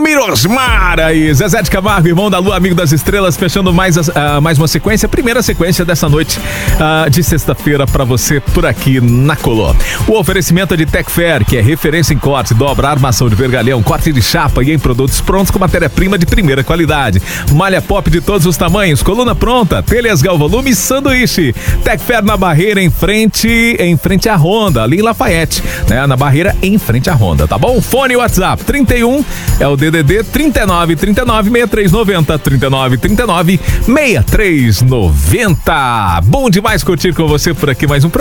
Mirosmar aí, Zezé de Camargo, irmão da Lua, amigo das estrelas, fechando mais uma sequência, primeira sequência dessa noite de sexta-feira pra você por aqui na Colô. O oferecimento é de Tecfer, que é referência em corte, dobra, armação de vergalhão, corte de chapa e em produtos prontos com matéria-prima de primeira qualidade. Malha pop de todos os tamanhos, coluna pronta, telhas Galvolume e sanduíche. Tecfer na Barreira, em frente à Honda, ali em Lafayette, né? Na Barreira, em frente à Honda, tá bom? Fone WhatsApp 31 é o DDD 39 39 6390 39 39 6390. Bom demais curtir com você por aqui mais um programa.